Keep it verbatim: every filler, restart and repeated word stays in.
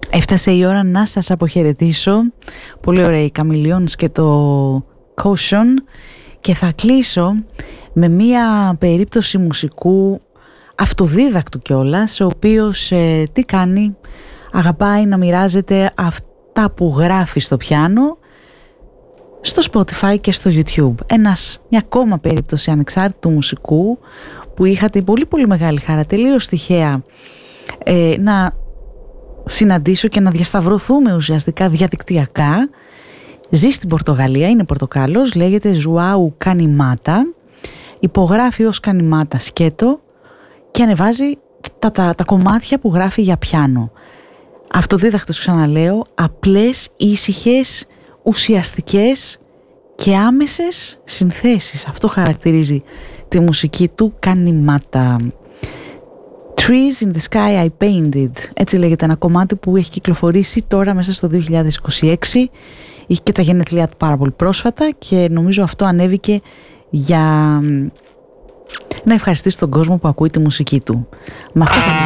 Έφτασε η ώρα να σας αποχαιρετήσω. Πολύ ωραία η Chameleons και το Caution. Και θα κλείσω με μία περίπτωση μουσικού αυτοδίδακτου κιόλας, ο οποίος ε, τι κάνει, αγαπάει να μοιράζεται αυτά που γράφει στο πιάνο στο Spotify και στο YouTube. Ένας, μια ακόμα περίπτωση ανεξάρτητου μουσικού που είχα την πολύ πολύ μεγάλη χαρά, τελείως τυχαία, ε, να συναντήσω και να διασταυρωθούμε ουσιαστικά διαδικτυακά. Ζει στην Πορτογαλία, είναι Πορτοκάλος, λέγεται Ζουάου Κανιμάτα, υπογράφει ως Κανιμάτα σκέτο και ανεβάζει τα, τα, τα κομμάτια που γράφει για πιάνο. Αυτοδίδακτος, ξαναλέω, απλές, ήσυχες, ουσιαστικές και άμεσες συνθέσεις. Αυτό χαρακτηρίζει τη μουσική του Κανιμάτα. Trees in the Sky I Painted, έτσι λέγεται ένα κομμάτι που έχει κυκλοφορήσει τώρα μέσα στο δύο χιλιάδες είκοσι έξι. Είχε και τα γενέθλιά του πάρα πολύ πρόσφατα και νομίζω αυτό ανέβηκε για να ευχαριστήσει τον κόσμο που ακούει τη μουσική του. Με αυτό θα